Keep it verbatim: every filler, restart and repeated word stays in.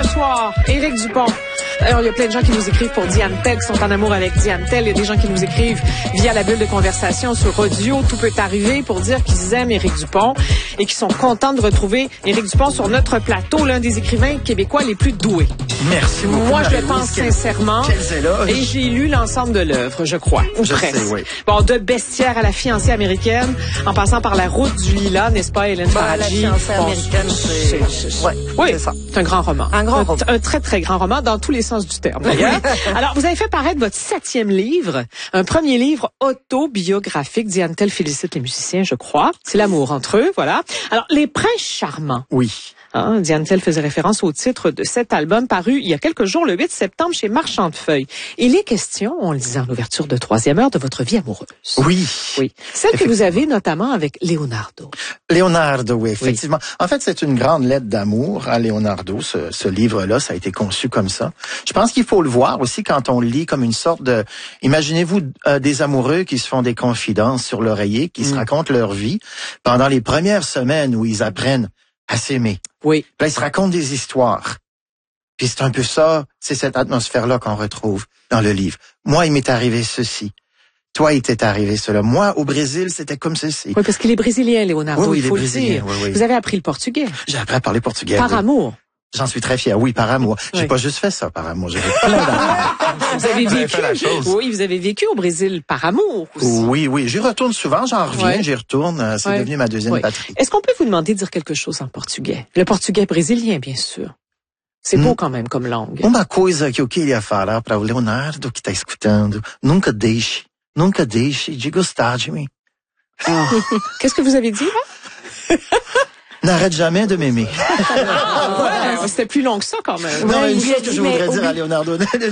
Bonsoir, Éric Dupont. Alors, il y a plein de gens qui nous écrivent pour Diane Tell, qui sont en amour avec Diane Tell. Il y a des gens qui nous écrivent via la bulle de conversation sur audio. Tout peut arriver pour dire qu'ils aiment Éric Dupont et qu'ils sont contents de retrouver Éric Dupont sur notre plateau, l'un des écrivains québécois les plus doués. Merci beaucoup. Moi, je le pense quel, sincèrement. Quel et j'ai lu l'ensemble de l'œuvre, je crois. Ou je presque. sais, oui. Bon, de Bestiaire à La fiancée américaine, en passant par La route du lilas, n'est-ce pas, Hélène bah, Faradji? La fiancée bon, américaine, c'est... c'est, c'est... Ouais, oui, c'est ça. C'est un grand roman. Un grand un, roman. Un très, très grand roman dans tous les sens du terme, d'ailleurs. Alors, vous avez fait paraître votre septième livre, un premier livre autobiographique. Diane Tell félicite les musiciens, je crois. C'est l'amour entre eux, voilà. Alors, Les Princes charmants. Oui. Hein, Diane Tell faisait référence au titre de cet album paru il y a quelques jours, le huit septembre, chez Marchand de Feuilles. Il est question, on le disait en ouverture de troisième heure, de votre vie amoureuse. Oui. Oui. Celle que vous avez notamment avec Leonardo. Leonardo, oui, effectivement. Oui. En fait, c'est une grande lettre d'amour à Leonardo, ce, ce livre-là. Ça a été conçu comme ça. Je pense qu'il faut le voir aussi quand on le lit comme une sorte de... Imaginez-vous euh, des amoureux qui se font des confidences sur l'oreiller, qui mm. se racontent leur vie pendant les premières semaines où ils apprennent à s'aimer. Oui. Là, ils se racontent des histoires. Puis c'est un peu ça, c'est cette atmosphère-là qu'on retrouve dans le livre. Moi, il m'est arrivé ceci. Toi, il t'est arrivé cela. Moi, au Brésil, c'était comme ceci. Oui, parce qu'il est brésilien, Leonardo, oui, oui, il faut il est le dire. oui, oui. Vous avez appris le portugais. J'ai appris à parler portugais. Par oui. amour. J'en suis très fier. Oui, par amour. J'ai oui. pas juste fait ça par amour. J'ai fait plein d'amour. Vous avez vous vécu. Avez fait la chose. Oui, vous avez vécu au Brésil par amour aussi. Oui, oui. J'y retourne souvent. J'en reviens. Ouais. J'y retourne. C'est ouais. devenu ma deuxième ouais. patrie. Est-ce qu'on peut vous demander de dire quelque chose en portugais? Le portugais brésilien, bien sûr. C'est beau quand même comme langue. Uma coisa que eu queria falar para o Leonardo que está escutando, nunca deixe, nunca deixe de gostar de mim. Oh. Qu'est-ce que vous avez dit, là? N'arrête jamais de m'aimer. Ah, ouais, c'était plus long que ça quand même. Non, Ouais, une il chose a que dit, je mais voudrais dire oublie- à Leonardo.